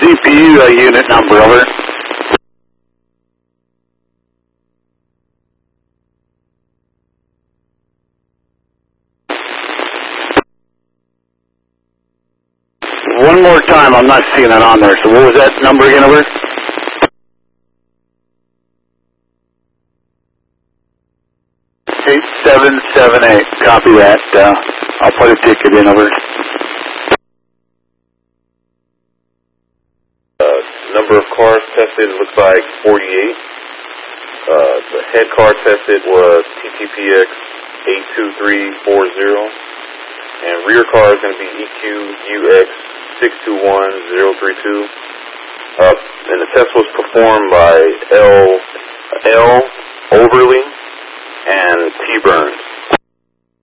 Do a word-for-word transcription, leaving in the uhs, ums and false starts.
C P U uh, unit number, over. One more time, I'm not seeing it on there, so what was that number again, over? eight seven seven eight, copy that. Uh, I'll put a ticket in, over. Uh, number of cars tested looks like forty-eight. Uh, the head car tested was T T P X eight two three four zero, and rear car is going to be E Q U X six two one zero three two. Uh, and the test was performed by L L Overly and T Burns.